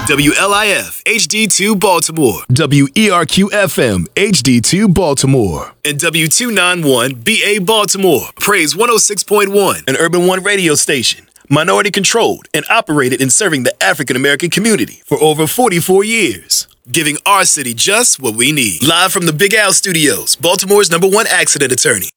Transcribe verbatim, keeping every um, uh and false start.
W L I F H D two Baltimore. W E R Q F M H D two Baltimore. And W two ninety-one B A Baltimore. Praise one oh six point one, an Urban One radio station. Minority controlled and operated in serving the African American community for over forty-four years. Giving our city just what we need. Live from the Big Al Studios, Baltimore's number one accident attorney.